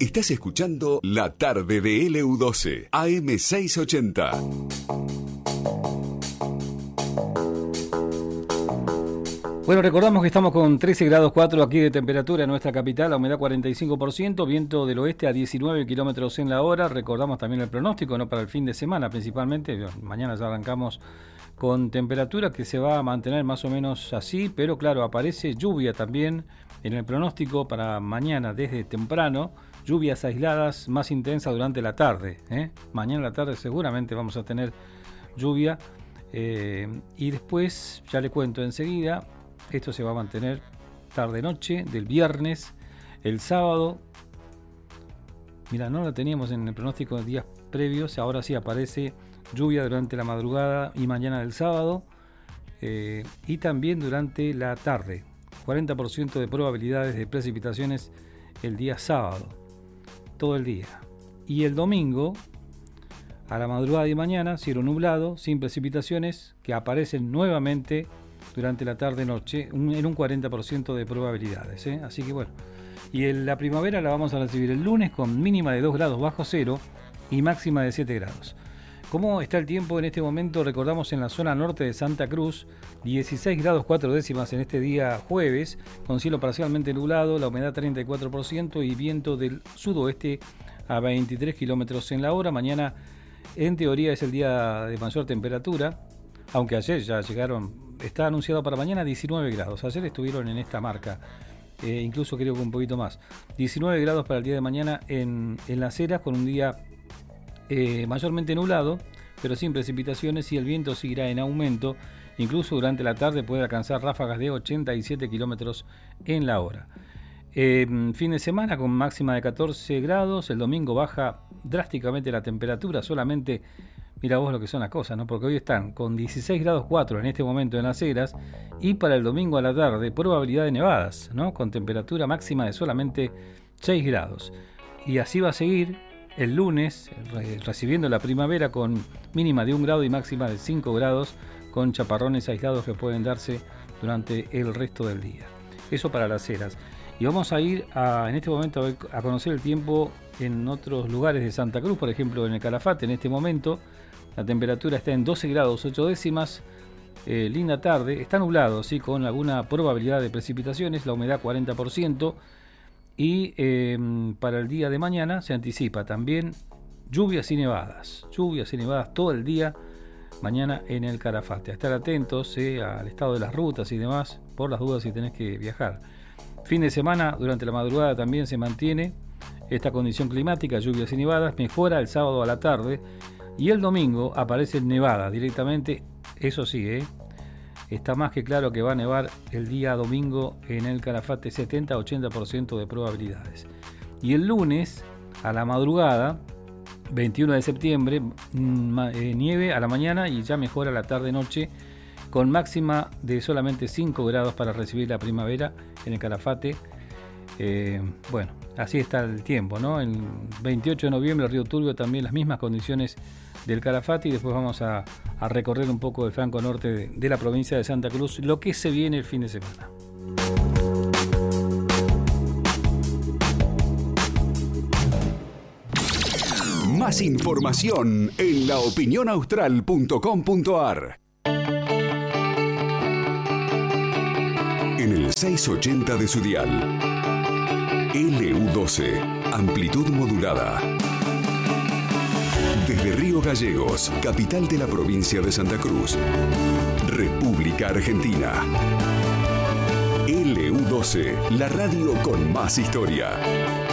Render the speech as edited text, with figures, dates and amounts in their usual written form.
Estás escuchando La Tarde de LU12, AM680. Bueno, recordamos que estamos con 13 grados 4 aquí de temperatura en nuestra capital, la humedad 45%, viento del oeste a 19 kilómetros en la hora. Recordamos también el pronóstico, ¿no?, para el fin de semana principalmente. Mañana ya arrancamos con temperatura que se va a mantener más o menos así, pero claro, aparece lluvia también en el pronóstico para mañana desde temprano. Lluvias aisladas más intensas durante la tarde, Mañana en la tarde seguramente vamos a tener lluvia. Y después, ya le cuento enseguida, esto se va a mantener tarde-noche del viernes, el sábado. Mira, no la teníamos en el pronóstico de días previos, ahora sí aparece lluvia durante la madrugada y mañana del sábado, y también durante la tarde. 40% de probabilidades de precipitaciones el día sábado, todo el día. Y el domingo, a la madrugada y mañana, cielo nublado, sin precipitaciones, que aparecen nuevamente durante la tarde-noche, en un 40% de probabilidades, Así que bueno. Y la primavera la vamos a recibir el lunes con mínima de 2 grados bajo cero y máxima de 7 grados. ¿Cómo está el tiempo en este momento? Recordamos en la zona norte de Santa Cruz, 16 grados 4 décimas en este día jueves, con cielo parcialmente nublado, la humedad 34% y viento del sudoeste a 23 kilómetros en la hora. Mañana, en teoría, es el día de mayor temperatura, aunque ayer ya llegaron, está anunciado para mañana 19 grados. Ayer estuvieron en esta marca, incluso creo que un poquito más. 19 grados para el día de mañana en Las Heras, con un día mayormente nublado, pero sin precipitaciones, y el viento seguirá en aumento. Incluso durante la tarde puede alcanzar ráfagas de 87 kilómetros en la hora. Fin de semana con máxima de 14 grados. El domingo baja drásticamente la temperatura, solamente, mira vos lo que son las cosas, ¿no? Porque hoy están con 16 grados 4 en este momento en Las Heras, y para el domingo a la tarde probabilidad de nevadas, ¿no?, con temperatura máxima de solamente 6 grados. Y así va a seguir el lunes, recibiendo la primavera con mínima de 1 grado y máxima de 5 grados, con chaparrones aislados que pueden darse durante el resto del día. Eso para Las Heras. Y vamos a ir en este momento a conocer el tiempo en otros lugares de Santa Cruz, por ejemplo en el Calafate. En este momento la temperatura está en 12 grados 8 décimas, linda tarde, está nublado, sí, con alguna probabilidad de precipitaciones, la humedad 40%. Y para el día de mañana se anticipa también lluvias y nevadas todo el día mañana en el Calafate. A estar atentos al estado de las rutas y demás, por las dudas si tenés que viajar. Fin de semana, durante la madrugada también se mantiene esta condición climática, lluvias y nevadas, mejora el sábado a la tarde, y el domingo aparecen nevadas directamente, eso sí, está más que claro que va a nevar el día domingo en el Calafate, 70-80% de probabilidades. Y el lunes, a la madrugada, 21 de septiembre, nieve a la mañana y ya mejora la tarde-noche, con máxima de solamente 5 grados para recibir la primavera en el Calafate. Bueno, así está el tiempo, ¿no? El 28 de noviembre, Río Turbio, también las mismas condiciones del Calafate, y después vamos a recorrer un poco el flanco norte de la provincia de Santa Cruz, lo que se viene el fin de semana. Más información en laopinionaustral.com.ar. En el 680 de su dial. LU12, amplitud modulada. Desde Río Gallegos, capital de la provincia de Santa Cruz, República Argentina. LU12, la radio con más historia.